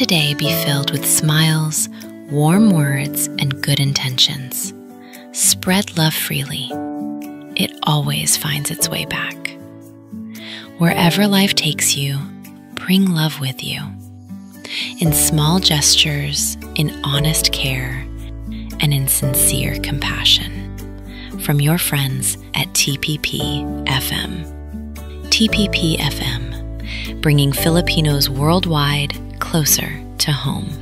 Today be filled with smiles, warm words, and good intentions. Spread love freely. It always finds its way back. Wherever life takes you, bring love with you. In small gestures, in honest care, and in sincere compassion. From your friends at TPP FM. TPP FM, bringing Filipinos worldwide closer to home.